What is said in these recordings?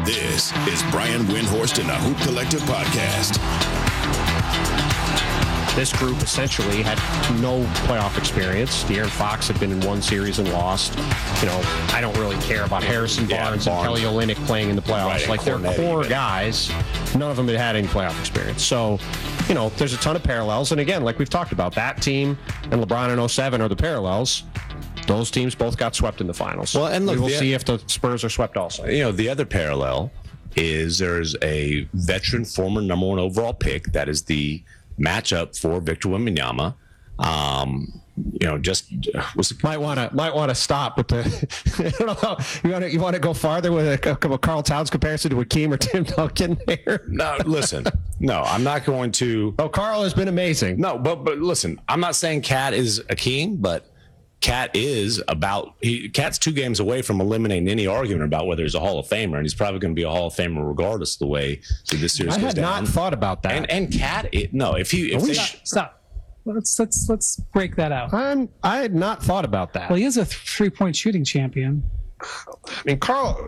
This is Brian Windhorst and the Hoop Collective Podcast. This group essentially had no playoff experience. De'Aaron Fox had been in one series and lost. You know, I don't really care about Harrison Barnes and Kelly Olynyk playing in the playoffs. Like, they're core guys. None of them had had any playoff experience. So, you know, there's a ton of parallels. And again, like we've talked about, that team and LeBron in 07 are the parallels. Those teams both got swept in the finals. Well, and look, we will see if the Spurs are swept also. You know, the other parallel is there's a veteran former number 1 overall pick that is the matchup for Victor Wembanyama. You know, just might want to stop with the. I don't know. You want to go farther with a Karl Towns comparison to Hakeem or Tim Duncan there? No, listen. No, I'm not going to. Oh, Karl has been amazing. No, but listen, I'm not saying Cat is Hakeem, but Cat's 2 games away from eliminating any argument about whether he's a Hall of Famer, and he's probably going to be a Hall of Famer regardless of the way this series goes down. I had not thought about that. And Cat, Stop. Let's break that out. I had not thought about that. Well, he is a 3-point shooting champion. I mean, Karl,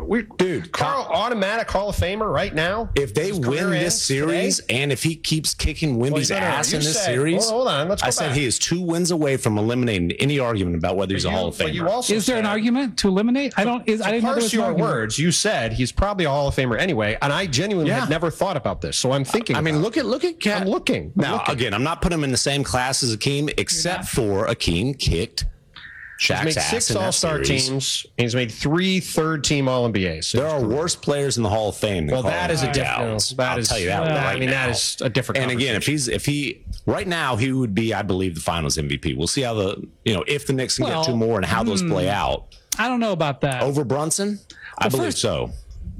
automatic Hall of Famer right now. If they win this series, and if he keeps kicking Wemby's ass in this series, hold on, let's go I said he is 2 wins away from eliminating any argument about whether he's a Hall of Famer. Is there an argument to eliminate? I didn't know there was your words. You said he's probably a Hall of Famer anyway, and I genuinely had never thought about this. So I'm thinking. I mean, look at Cat. I'm looking. Again, I'm not putting him in the same class as Hakeem, except for Hakeem kicked Shaq's ass. He's made 6 All-Star teams. He's made 3 third-team All-NBAs. There are worse players in the Hall of Fame than that is a different. I'll tell you that. That is a different. And again, if he right now, he would be, I believe, the Finals MVP. We'll see how if the Knicks can get 2 more and how those play out. I don't know about that. Over Brunson, I believe so.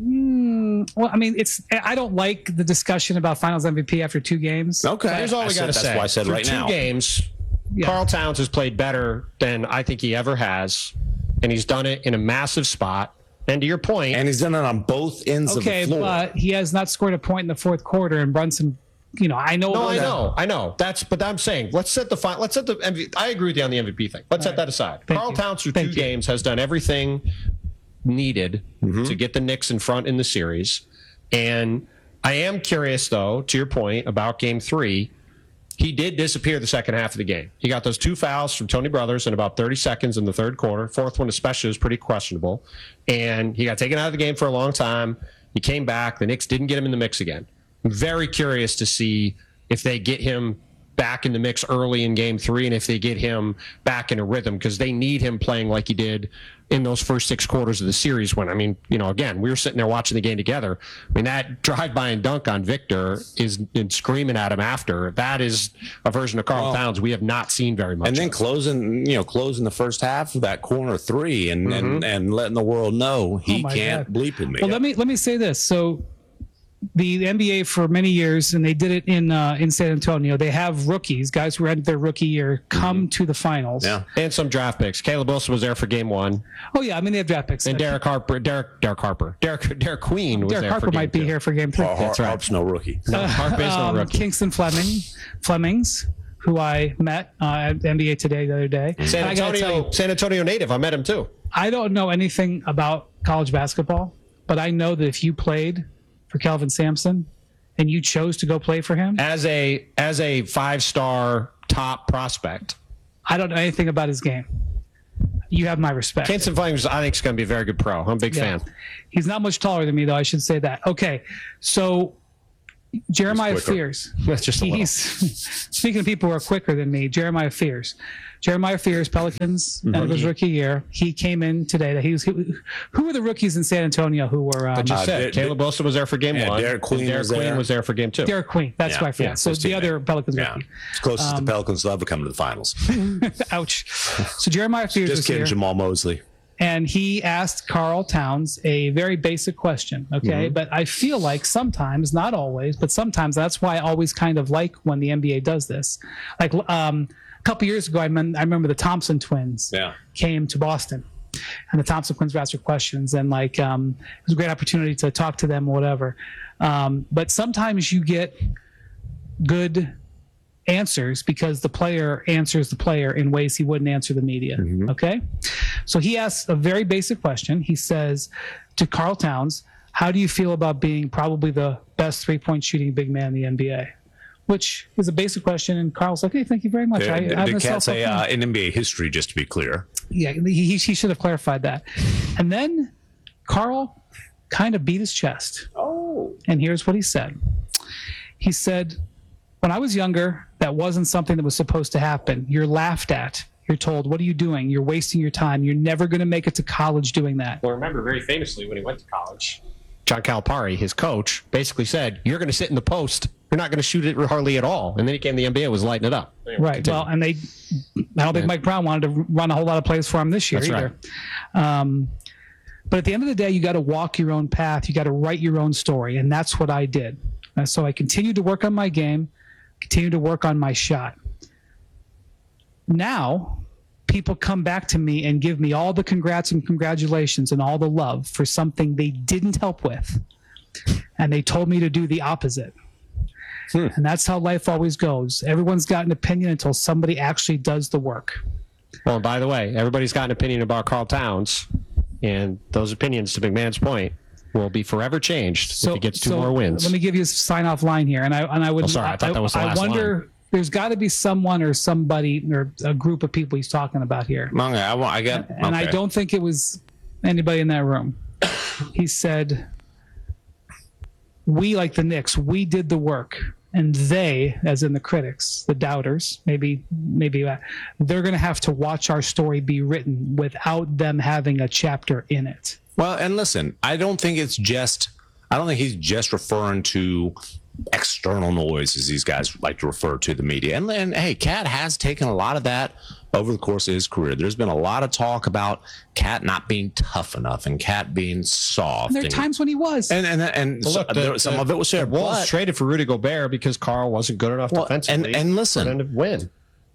Well, I mean, I don't like the discussion about Finals MVP after 2 games. Okay, here's all we got to say. That's why I said right now. 2 games. Yeah. Karl Towns has played better than I think he ever has, and he's done it in a massive spot. And to your point, and he's done it on both ends of the floor. But he has not scored a point in the fourth quarter. And Brunson, I know. I know. But I'm saying let's set the MVP. I agree with you on the MVP thing. Let's set that aside. Karl Towns through 2 games has done everything needed to get the Knicks in front in the series. And I am curious, though, to your point about Game 3. He did disappear the second half of the game. He got those 2 fouls from Tony Brothers in about 30 seconds in the third quarter. Fourth one especially was pretty questionable. And he got taken out of the game for a long time. He came back. The Knicks didn't get him in the mix again. I'm very curious to see if they get him back in the mix early in Game 3 and if they get him back in a rhythm, because they need him playing like he did in those first 6 quarters of the series when, again, we were sitting there watching the game together. I mean, that drive-by and dunk on Victor and screaming at him after, that is a version of Karl Towns we have not seen very much. And then closing the first half of that corner 3 and letting the world know he can't bleep in me. Well, let me say this. So the NBA for many years, and they did it in San Antonio, they have rookies, guys who had their rookie year, come to the finals. Yeah, and some draft picks. Caleb Wilson was there for Game 1. Oh yeah, I mean they have draft picks. And Derek Queen was Derek there. Harper might be here for Game 3. That's right. Harp's no rookie. No, Harp is no rookie. Kingston Flemings, who I met at NBA Today the other day. San Antonio native. I met him too. I don't know anything about college basketball, but I know that if you played for Kelvin Sampson and you chose to go play for him as a 5-star top prospect, I don't know anything about his game. You have my respect. Kingston Flemings, I think, is going to be a very good pro. I'm a big fan. He's not much taller than me, though. I should say that. Okay, so Jeremiah Fears. That's just a little. Speaking of people who are quicker than me, Jeremiah Fears, Pelicans, end of his rookie year. He came in today. Who were the rookies in San Antonio who were? Caleb Wilson was there for Game 1. Derek Queen was there for Game 2. Derek Queen, that's who I forgot. So the other Pelicans rookie. It's closest the Pelicans will ever come to the finals. Ouch. So Jeremiah Fears just kidding, Jamal Mosley. And he asked Karl Towns a very basic question, okay? But I feel like sometimes, not always, but sometimes that's why I always kind of like when the NBA does this. Like a couple years ago, I remember the Thompson twins came to Boston. And the Thompson twins were asked her questions. And it was a great opportunity to talk to them or whatever. But sometimes you get good answers because the player answers the player in ways he wouldn't answer the media. Okay? So he asks a very basic question. He says to Karl Towns, how do you feel about being probably the best 3-point shooting big man in the NBA? Which is a basic question. And Carl's like, hey, thank you very much. Did Cat say in NBA history, just to be clear? Yeah, he should have clarified that. And then Carl kind of beat his chest. Oh. And here's what he said. He said, when I was younger, that wasn't something that was supposed to happen. You're laughed at. You're told, what are you doing? You're wasting your time. You're never going to make it to college doing that. Well, remember very famously when he went to college, John Calipari, his coach, basically said, you're going to sit in the post. You're not going to shoot it hardly at all. And then he came to the NBA and was lighting it up. Anyway, right. continue. Well, and I don't think Mike Brown wanted to run a whole lot of plays for him this year That's either. right. But at the end of the day, you got to walk your own path. You got to write your own story. And that's what I did. So I continued to work on my game, continued to work on my shot. Now, people come back to me and give me all the congrats and congratulations and all the love for something they didn't help with. And they told me to do the opposite. And that's how life always goes. Everyone's got an opinion until somebody actually does the work. Well, and by the way, everybody's got an opinion about Karl Towns, and those opinions, to McMahon's point, will be forever changed if he gets two more wins. Let me give you a sign-off line here, and I would. Oh, sorry, I thought that was the last wonder. line. There's got to be someone or somebody or a group of people he's talking about here. Okay, And I don't think it was anybody in that room. He said, we, like the Knicks, we did the work. And they, as in the critics, the doubters, maybe they're going to have to watch our story be written without them having a chapter in it. Well, and listen, I don't think he's just referring to external noise, as these guys like to refer to the media. And hey, Cat has taken a lot of that over the course of his career. There's been a lot of talk about Cat not being tough enough and Cat being soft. And there are times when he was. And Look, some of it was fair. The Wolves traded for Rudy Gobert because Karl wasn't good enough defensively. And listen, for them to win.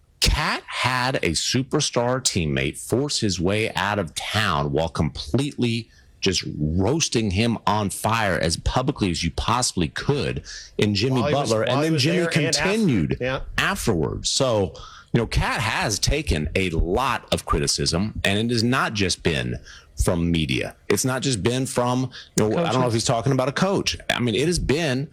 Cat had a superstar teammate force his way out of town while completely just roasting him on fire as publicly as you possibly could in Jimmy Butler. And then Jimmy continued afterwards. So, Cat has taken a lot of criticism, and it has not just been from media. It's not just been from, I don't know if he's talking about a coach. I mean, it has been,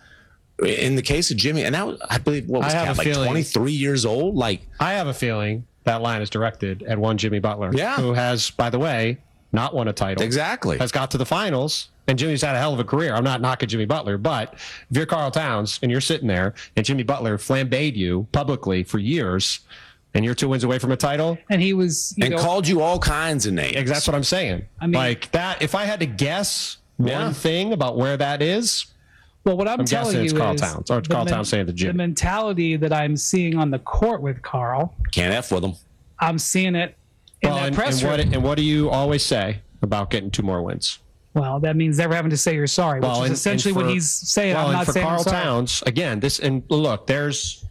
in the case of Jimmy, and that was, I believe, what was Cat, like 23 years old? Like, I have a feeling that line is directed at one Jimmy Butler, who has, by the way, not won a title. Exactly. Has got to the finals. And Jimmy's had a hell of a career. I'm not knocking Jimmy Butler, but if you're Karl Towns and you're sitting there and Jimmy Butler flambéed you publicly for years and you're 2 wins away from a title. And he was, called you all kinds of names. That's what I'm saying. I mean, like that, if I had to guess one thing about where that is, well, what I'm telling you is Karl Towns, or it's Karl Towns saying to Jimmy. The mentality that I'm seeing on the court with Karl. Can't F with him. I'm seeing it in that press room. And what do you always say about getting 2 more wins? Well, that means never having to say you're sorry, which is essentially what he's saying. I'm not saying Karl I'm sorry. Towns, again, look, there's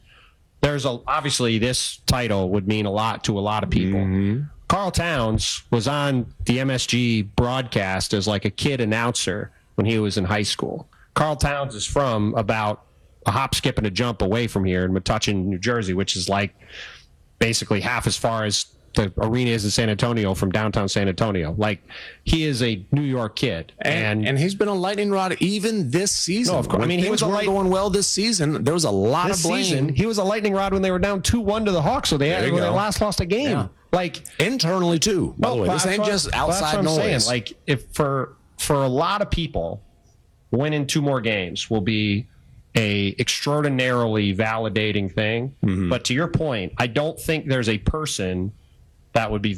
obviously this title would mean a lot to a lot of people. Mm-hmm. Karl Towns was on the MSG broadcast as like a kid announcer when he was in high school. Karl Towns is from about a hop, skip, and a jump away from here in Metuchen, New Jersey, which is like basically half as far as the arena is in San Antonio from downtown San Antonio. Like, he is a New York kid, and he's been a lightning rod even this season. No, of course. I mean, he was going well this season. There was a lot of blame. He was a lightning rod when they were down 2-1 to the Hawks, so they lost a game. Yeah. Like, internally too. By the way, this ain't just outside noise. Saying. Like, if for a lot of people, winning 2 more games will be a extraordinarily validating thing. Mm-hmm. But to your point, I don't think there's a person that would be